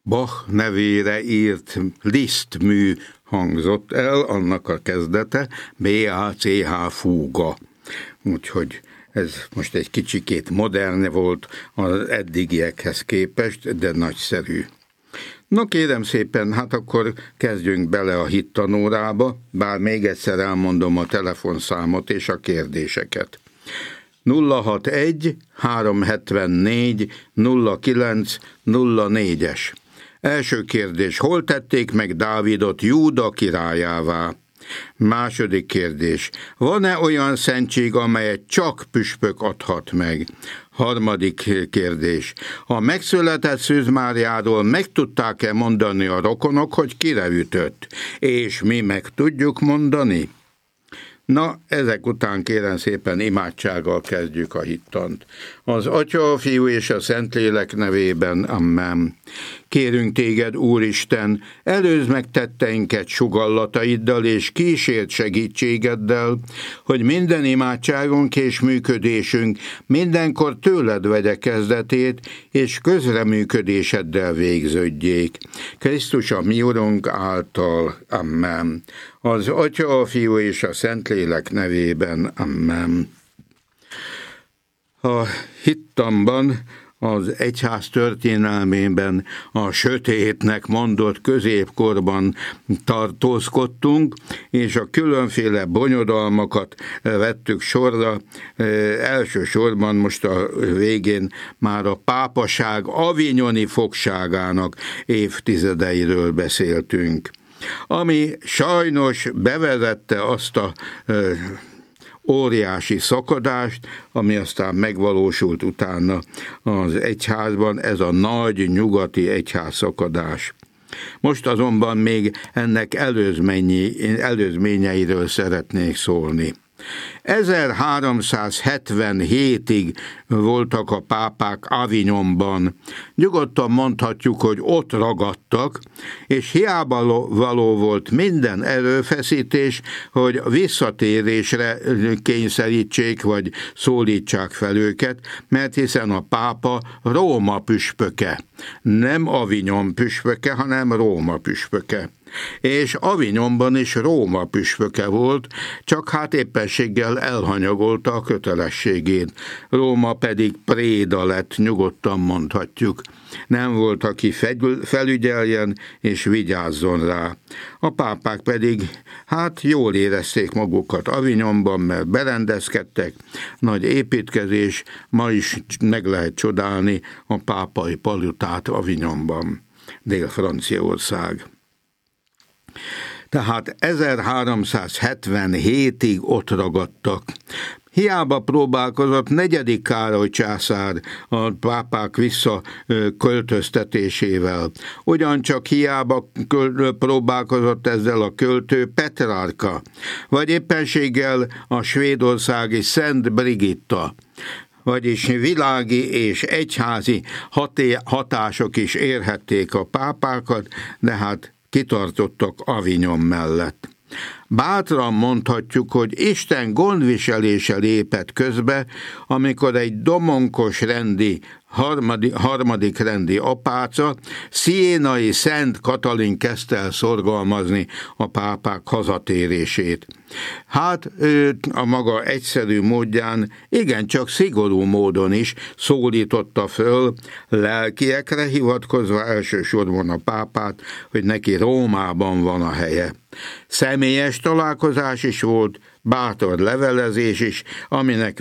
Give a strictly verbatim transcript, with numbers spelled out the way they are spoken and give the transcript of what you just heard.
Bach nevére írt Liszt mű hangzott el, annak a kezdete, bé á cé há fúga. Úgyhogy ez most egy kicsikét moderne volt az eddigiekhez képest, de nagyszerű. No kérem szépen, hát akkor kezdjünk bele a hittanórába, bár még egyszer elmondom a telefonszámot és a kérdéseket. nulla hatvanegy háromszázhetvennégy nulla kilenc nulla négyes. Első kérdés, hol tették meg Dávidot Júda királyává? Második kérdés, van-e olyan szentség, amelyet csak püspök adhat meg? Harmadik kérdés, a megszületett Szűz Máriáról meg tudták-e mondani a rokonok, hogy kire ütött? És mi meg tudjuk mondani? Na, ezek után kérem szépen imádsággal kezdjük a hittant. Az Atya, a Fiú és a Szentlélek nevében, amen. Kérünk téged, Úristen, előzd meg tetteinket sugallataiddal és kísért segítségeddel, hogy minden imádságunk és működésünk mindenkor tőled vegye kezdetét, és közreműködéseddel végződjék. Krisztus a mi Urunk által, amen. Az Atya, a Fiú és a Szentlélek nevében, amen. A hittamban, az egyház történelmében a sötétnek mondott középkorban tartózkodtunk, és a különféle bonyodalmakat vettük sorra. Elsősorban most a végén már a pápaság avignoni fogságának évtizedeiről beszéltünk, ami sajnos bevezette azt a óriási szakadást, ami aztán megvalósult utána az egyházban, ez a nagy nyugati egyház szakadás. Most azonban még ennek előzményeiről szeretnék szólni. ezerháromszázhetvenhétig voltak a pápák Avignonban. Nyugodtan mondhatjuk, hogy ott ragadtak, és hiába való volt minden erőfeszítés, hogy visszatérésre kényszerítsék, vagy szólítsák fel őket, mert hiszen a pápa Róma püspöke. Nem Avignon püspöke, hanem Róma püspöke. És Avignonban is Róma püspöke volt, csak hát éppenséggel elhanyagolta a kötelességét. Róma pedig préda lett, nyugodtan mondhatjuk. Nem volt, aki felügyeljen és vigyázzon rá. A pápák pedig hát jól érezték magukat Avignonban, mert berendezkedtek, nagy építkezés, ma is meg lehet csodálni a pápai palotát Avignonban, Dél-Franciaország. Tehát ezerháromszázhetvenhétig ott ragadtak. Hiába próbálkozott negyedik Károly császár a pápák visszaköltöztetésével. Ugyancsak hiába próbálkozott ezzel a költő Petrárka, vagy éppenséggel a svédországi Szent Brigitta. Vagyis világi és egyházi hatások is érhették a pápákat, de hát kitartottak Avignon mellett. Bátran mondhatjuk, hogy Isten gondviselése lépett közbe, amikor egy domonkos rendi, harmadik, harmadik rendi apáca, Sziénai Szent Katalin kezdte el szorgalmazni a pápák hazatérését. Hát ő a maga egyszerű módján, igencsak szigorú módon is szólította föl, lelkiekre hivatkozva elsősorban a pápát, hogy neki Rómában van a helye. Személyes találkozás is volt, bátor levelezés is, aminek